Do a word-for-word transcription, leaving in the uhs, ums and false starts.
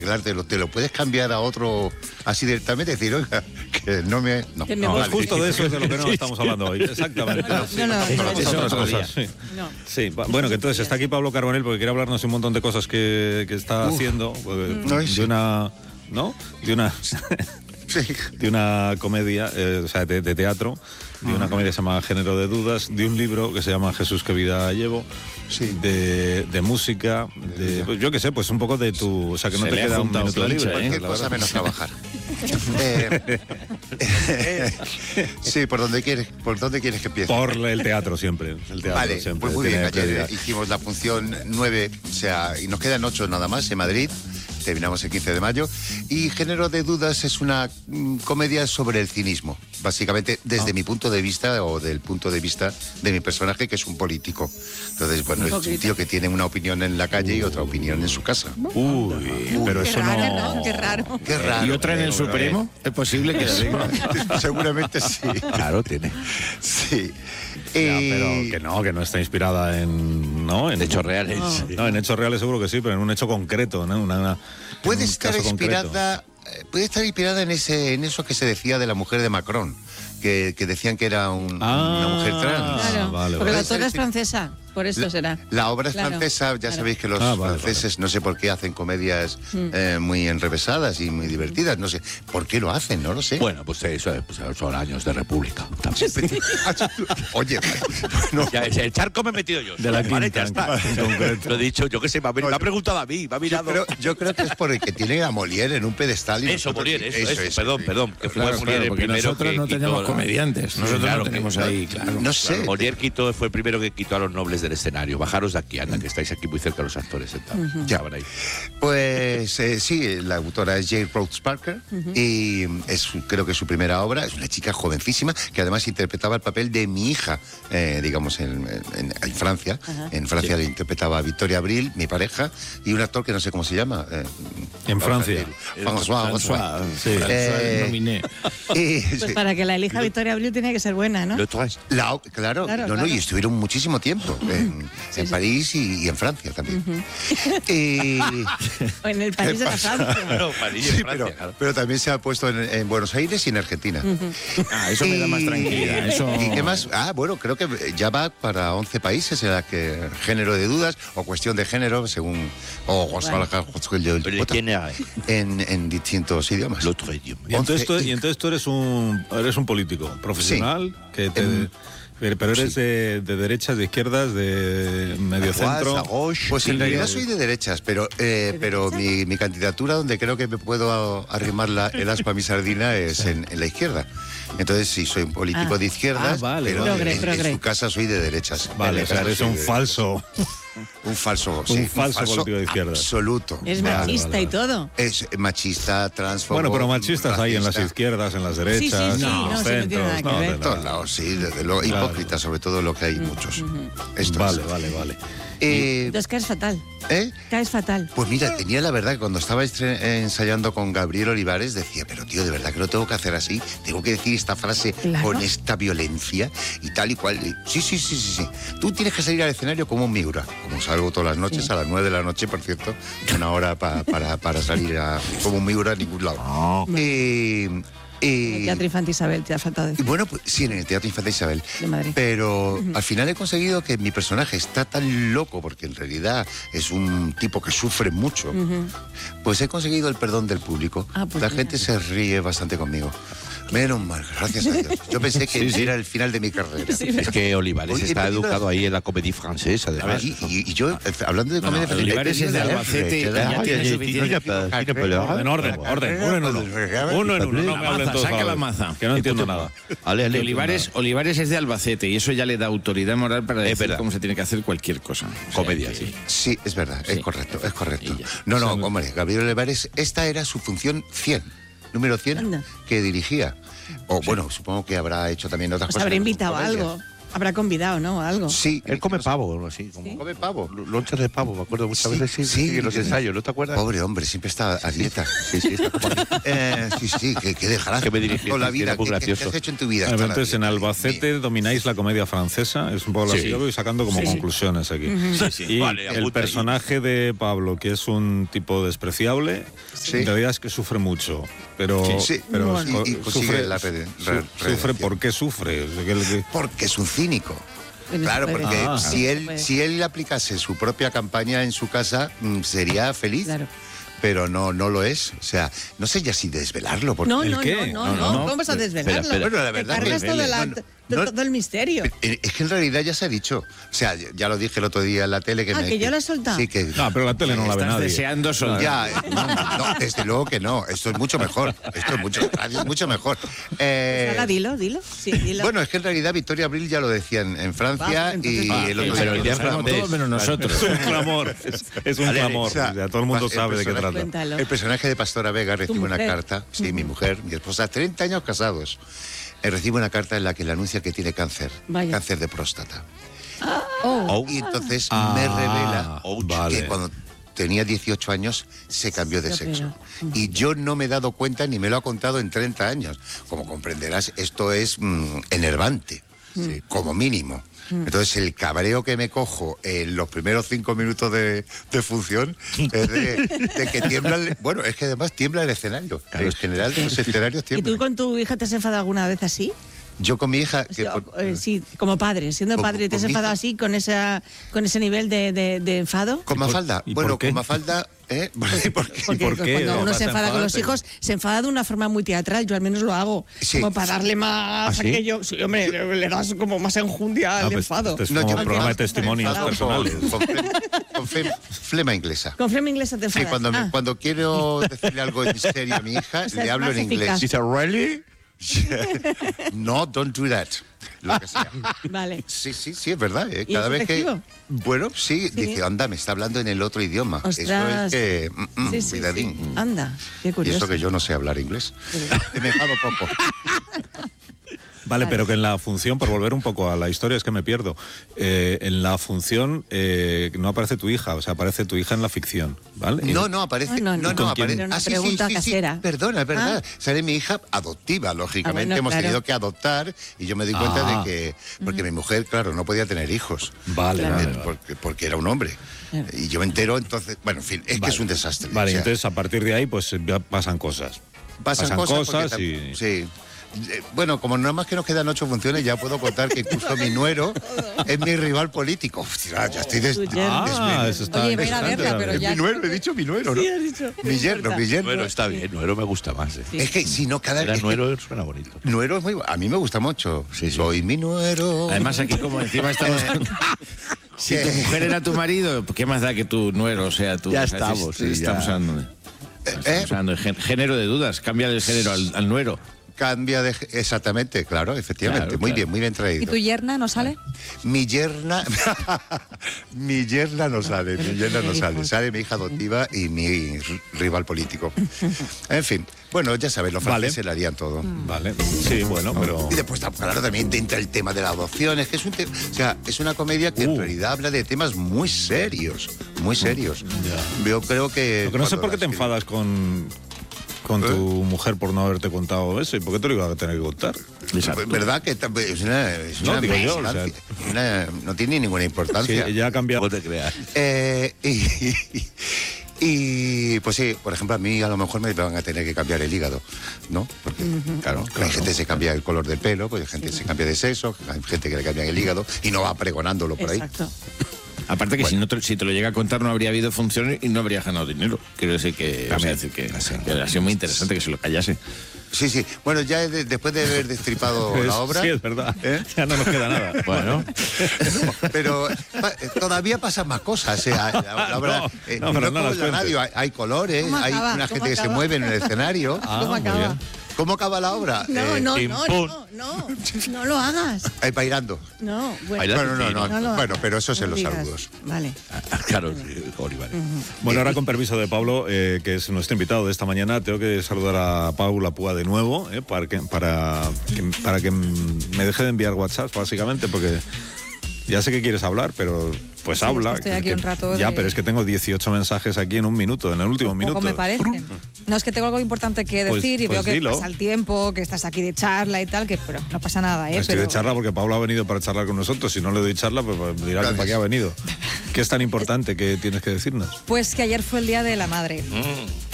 Claro, te lo, te lo puedes cambiar a otro así directamente, decir, oiga, que no me... No, que me no, pues vale. justo de eso es de lo que no estamos hablando hoy. Exactamente. No, no, no, Sí, no, vamos no, a no, otras no, cosas. Sí. No. Sí, bueno, que entonces está aquí Pablo Carbonell porque quiere hablarnos un montón de cosas que, que está Uf. haciendo. Pues, No, de sí. una... ¿No? De una... Sí. de una comedia, eh, o sea, de, de teatro, de una comedia que se llama Género de Dudas, de un libro que se llama Jesús, qué vida llevo, Sí. de, de música, de, pues yo qué sé, pues un poco de tu... O sea, que no Se te le ha queda un juntado minuto plancha, libre. ¿eh? Cualquier la cosa verdad. menos trabajar. eh, sí, ¿por dónde quieres, por dónde quieres que empiece? Por el teatro siempre. El teatro Vale, siempre pues muy bien, tiene ayer prioridad. hicimos la función nueve, o sea, y nos quedan ocho nada más en Madrid, terminamos el quince de mayo, y Género de Dudas es una mm, comedia sobre el cinismo, básicamente desde Ah. mi punto de vista o del punto de vista de mi personaje, que es un político. Entonces, bueno, es un tío que tiene una opinión en la calle y otra opinión en su casa. Uy, pero Qué eso raro, no... qué raro. Qué raro. ¿Y otra en el eh, Supremo? ¿Es posible que la tenga? Seguramente sí. Claro, tiene. Sí. Ya, Eh, pero que no, que no está inspirada en... ¿no? En hechos reales. No, en hechos reales seguro que sí, pero en un hecho concreto, ¿no? Una, una- Puede en un estar caso concreto. inspirada, eh, puede estar inspirada en ese, en eso que se decía de la mujer de Macron, que, que decían que era un- Ah, una mujer trans. Claro, vale, porque vale. la autora es francesa, por eso La, será. la obra es Claro, francesa, ya claro. sabéis que los Ah, vale, franceses no sé por qué hacen comedias Mm. eh, muy enrevesadas y muy divertidas, no sé por qué lo hacen, no lo sé. Bueno, pues eso pues son años de república. Oye, bueno, Ya, el charco me he metido yo. De la Vale, quinta, ya está. en concreto. Lo he dicho, yo qué sé, me ha, me ha preguntado a mí, me ha yo mirado. creo, yo creo que es porque tiene a Molière en un pedestal. Y Eso, nosotros- Molière, eso, eso, es. perdón, perdón. Que fue Claro, Molière claro, el porque primero nosotros que no quitó tenemos la- comediantes. Nosotros claro no que- tenemos ahí, claro. No sé. Molière quitó, fue el primero que quitó a los nobles del escenario. Bajaros de aquí, anda, que estáis aquí muy cerca de los actores sentados. Ya. Estaban ahí. Pues eh, sí, la autora es Jane Rhodes Parker y es su- creo que es su primera obra. Es una chica jovencísima que además interpretaba el papel de mi hija, eh, digamos, en, en- en Francia. En Francia le interpretaba a Victoria Abril, mi pareja, y un actor que no sé cómo se llama. eh, En vamos a Francia. decir, François, François. Sí. Eh, Nominé. y- Pues sí. para que la elija Victoria Abril tiene que ser buena, ¿no? Lo traes. La- claro, Claro, no, no, claro. y estuvieron muchísimo tiempo en, en París y, y en Francia también. Y- O en el país de la Francia. Claro, París, en sí, Francia, pero, claro. pero también se ha puesto en, en Buenos Aires y en Argentina. Ah, eso me da más Y- tranquilidad. Eso... ¿Y qué más? Ah, bueno, creo que ya va para once países en la que género de dudas o cuestión de género, según o Bueno. Pero ¿quién era? en, en distintos idiomas. L'autre idioma. Y entonces, tú, once y entonces tú eres un eres un político profesional que te, Em, pero eres de, de derechas, de izquierdas, de medio centro. Pues en Sí, realidad yo- soy de derechas, pero eh, pero mi, mi candidatura donde creo que me puedo arrimar la, el aspa a mi sardina es en, en la izquierda. Entonces sí, soy un político Ah. de izquierdas, Ah, vale, pero vale. Progre, en, en progre. su casa soy de derechas. Vale, En o sea, casa eres soy un de derechas. falso. Un falso, Un falso político de izquierda. Absoluto. Es Vale, machista vale, y vale. todo. Es machista, transfobo. Bueno, pero machistas hay en las racista. izquierdas, en las derechas, sí, sí, en no, los sí, no tiene centros. nada que no, ver. de En todos nada. lados, sí, desde luego. Claro. Hipócrita, sobre todo lo que hay muchos. Esto Vale, es. vale, vale. Eh, Entonces caes fatal. ¿eh? Caes fatal. Pues mira, tenía la verdad que cuando estaba estre- ensayando con Gabriel Olivares decía, pero tío, de verdad que lo tengo que hacer así, tengo que decir esta frase Claro. con esta violencia y tal y cual. Y, sí, sí, sí, sí, sí. Tú tienes que salir al escenario como un Miura, como salgo todas las noches, a las nueve de la noche, por cierto, una hora pa- para, para salir a, como un Miura a ningún lado. Eh, eh, El Teatro Infante Isabel, te ha faltado y decir. bueno, pues sí, en el Teatro Infante Isabel. De Madrid. Pero al final he conseguido que mi personaje está tan loco, porque en realidad es un tipo que sufre mucho, pues he conseguido el perdón del público. Ah, pues La mira. gente se ríe bastante conmigo. Menos mal, gracias a Dios. Yo pensé que era el final de mi carrera. Es que Olivares Oye, está he pedido- educado ahí en la comédie francesa, además. Y, y- y yo, eh, hablando de comedia... no, Olivares he es de pedido Albacete y R, ya ¿verdad? tiene suficiente. En orden, orden, uno en uno. Uno en uno, no me hablen maza, todos a saca la la vez, maza. que no entiendo nada. Ale, ale. Olivares, Olivares es de Albacete y eso ya le da autoridad moral para decir verdad. cómo se tiene que hacer cualquier cosa. O sea, Comedia, que- sí. Sí, es verdad, es Sí. correcto, es correcto. Y ya. No, no, hombre, Gabriel Olivares, esta era su función cien, número cien, Anda. que dirigía. O bueno, supongo que habrá hecho también otras Os cosas. habrá en sus invitado a comedias. algo. Habrá convidado, ¿no? O algo. Sí, Él come pavo o algo así. Como come pavo. lo- lonchas de pavo, me acuerdo muchas Sí, veces. Sí, sí. sí, en los ensayos, ¿no te acuerdas? Pobre hombre, siempre está a dieta. Sí, sí, está como aquí. Eh, sí, sí, que, que dejarás Que me dirigiste, toda la que vida. era muy ¿Qué, qué- qué gracioso. has hecho en tu vida? Bueno, Toda la entonces en vida. Albacete domináis la comedia francesa, es un poco lo Sí. que yo voy sacando como Sí, sí. conclusiones aquí. Sí, sí. Y Vale, el apunta ahí. personaje de Pablo, que es un tipo despreciable, Sí. en realidad es que sufre mucho, pero, Sí, pero bueno. Y- y consigue la rede- su- re- sufre, redención. ¿por qué sufre? O sea, que el- Porque es un cínico. Bueno, Claro, puede porque ser. Ah. si él Puede. si él aplicase su propia campaña en su casa, mm, sería feliz. Claro. Pero no no lo es. O sea, no sé ya si desvelarlo. Porque No, ¿El no, qué? no, No, no, no, no. no. ¿Cómo vas a desvelarlo? Espera, espera. Bueno, la Te verdad cargas que- todo, la- no, no, to- no. todo el misterio. Eh, Es que en realidad ya se ha dicho. O sea, ya lo dije el otro día en la tele que Ah, me. que ya lo has soltado. Sí, que. No, pero la tele no la ve Estás nadie. deseando soltar. Ya, eh, no, no, desde luego que no. Esto es mucho mejor. Esto es mucho, es mucho mejor. Eh, Ahora dilo, dilo. Sí, dilo. bueno, es que en realidad Victoria Abril ya lo decía en, en Francia Va, entonces y va. el otro Pero día el día lo todos menos nosotros. Es un clamor, es, es un Vale, clamor. o sea, o sea, todo el mundo el sabe de qué personaje- trata. Cuéntalo. El personaje de Pastora Vega recibe una mujer. carta, sí, mi mujer, mi esposa, treinta años casados, eh, recibe una carta en la que le anuncia que tiene cáncer, Vaya. cáncer de próstata. Oh, Y entonces Ah, me revela vale. que cuando tenía dieciocho años se cambió de Se sexo. operó. Y yo no me he dado cuenta ni me lo ha contado en treinta años. Como comprenderás, esto es mm, enervante, sí, como mínimo. Entonces el cabreo que me cojo en los primeros cinco minutos de, de función es de, de que tiembla, el- bueno, es que además tiembla el escenario. En general los escenarios ¿y tiemblan. tú con tu hija te has enfadado alguna vez así? Yo con mi hija... que Sí, o- por- eh, sí, como padre, siendo ¿Con- padre, ¿te has con mi enfadado hija? así con esa con ese nivel de, de- de enfado? ¿Con ¿Y por- Mafalda? y bueno, por qué? con Mafalda... ¿eh? ¿Por qué? Porque por qué? cuando ¿No uno vas se a enfada con los enfadarte? hijos, se enfada de una forma muy teatral. Yo al menos lo hago. Sí. Como para darle más ¿Ah, sí? aquello. Sí, hombre, le, le das como más enjundia al Ah, pues, enfado. este es No, como yo- un programa de Aunque testimonios enfadado. personales. Con, con flema, con flema- flema inglesa. Con flema inglesa te Sí, enfadas. cuando, me- Ah, cuando quiero decirle algo en serio a mi hija, O sea, le es hablo más en inglés. eficaz. Dice, ¿really? No, don't do that. Lo que sea. Vale. Sí, sí, sí, es verdad. ¿eh? ¿Y Cada es vez que. efectivo? Bueno, sí, dice, anda, me está hablando en el otro idioma. Eso Ostras. es que. mm, mm, Sí, sí, cuidadín. sí. Anda, qué Y curioso. eso que yo no sé hablar inglés. Me he enfado poco. Vale, pero que en la función, por volver un poco a la historia, es que me pierdo. Eh, en la función eh, no aparece tu hija, o sea, aparece tu hija en la ficción, ¿vale? No, no, aparece. Ah, no, No, no. no, ¿Con aparece. quién? Era una Ah, sí, sí, pregunta sí, sí. casera. Perdona, es verdad. Ah. Sale mi hija adoptiva, lógicamente. Ah, bueno, Hemos claro. tenido que adoptar y yo me di cuenta Ah. de que. Porque mi mujer, claro, no podía tener hijos. Vale, Claro. vale, Eh, vale. Porque, porque era un hombre. Claro. Y yo me entero, entonces. Bueno, en fin, es que Vale. es un desastre. Vale, o sea, entonces a partir de ahí, pues ya pasan cosas. pasan, pasan cosas. cosas porque y- tam- Sí. Eh, Bueno, como nada más que nos quedan ocho funciones, ya puedo contar que incluso mi nuero es mi rival político. Hostia, ya estoy des... Tu yerno. Ah, eso está Oye, ven a interesante, verla, a pero ver. Es ya- mi nuero, he dicho mi nuero, ¿no? Sí, has dicho. Mi yerno, importa. mi yerno. Nuero está bien, Nuero me gusta más. ¿eh? Es que si no, cada Era es que Nuero suena bonito. nuero es muy... A mí me gusta mucho. Soy mi nuero. Además, aquí como encima estamos... Si tu mujer era tu marido, ¿qué más da que tu nuero sea tu... Ya o sea, estamos, si- sí, estamos ya. hablando de... ¿Eh? Estamos hablando de gen- género de dudas. Cambia el género al, al nuero. Cambia de... Exactamente, claro, efectivamente. Claro, muy claro. bien, muy bien ¿Y traído. tu yerna no sale? Mi yerna... mi yerna no sale, mi yerna no sale. Sale mi hija adoptiva y mi r- rival político. En fin, bueno, ya sabes, los Vale. franceses le harían todo. Vale, sí, bueno, pero... Y después, claro, también entra el tema de la adopción. Es que es un te- o sea, es una comedia que Uh. en realidad habla de temas muy serios, muy serios. Yo creo que... Lo que no sé cuando por qué la te escribí- enfadas con, con tu mujer por no haberte contado eso y por qué te lo iba a tener que contar. ¿Verdad que tam- es una, es No, una digo yo, o sea- importancia, una- no tiene ninguna Sí, importancia? ella ha cambiado. No te creas. Eh, y, y, pues sí, por ejemplo, a mí a lo mejor me van a tener que cambiar el hígado, ¿no? Porque, claro, hay gente que se cambia el color del pelo, pues hay gente que se cambia de sexo, hay gente que le cambian el hígado y no va pregonándolo por ahí. Exacto. Aparte que si, no te, si te lo llega a contar no habría habido funciones y no habría ganado dinero. Quiero decir que, o sea, También. decir que, que ha sido muy interesante que se lo callase. Sí, sí. Bueno, ya de- después de haber destripado la Es- obra... Sí, es verdad. ¿eh? Ya no nos queda nada. Bueno, Pero pa- todavía pasan más cosas. O sea, la- la obra, No, eh, no, pero no no como las en la cuentes. radio, hay, hay colores, ¿Cómo hay acaba? una ¿Cómo gente que se acaba? mueve en el escenario. Ah, ¿Cómo muy acaba? bien. ¿Cómo acaba la obra? No, Eh, no, pim, no, pum. no, no, no lo hagas. eh, bailando. No, bueno. Bailando. Bueno, no, no, No lo bueno, hagas. pero eso es en No los digas. saludos. Vale. Ah, claro, sí, Cori, vale. Bueno, ahora con permiso de Pablo, eh, que es nuestro invitado de esta mañana, tengo que saludar a Paula Púa de nuevo, eh, para, que, para, que, para que me deje de enviar WhatsApp, básicamente, porque ya sé que quieres hablar, pero pues Sí, habla. es que estoy aquí que- un rato Ya, de- pero es que tengo dieciocho mensajes aquí en un minuto, en el último minuto. Poco me parecen. No, es que tengo algo importante que Pues- decir y pues veo que dilo. pasa el tiempo, que estás aquí de charla y tal, que pero no pasa nada, ¿eh? Estoy pero de charla porque Pablo ha venido para charlar con nosotros. Si no le doy charla, pues pues dirá que Gracias. para qué ha venido. ¿Qué es tan importante que tienes que decirnos? Pues que ayer fue el Día de la Madre. Mm.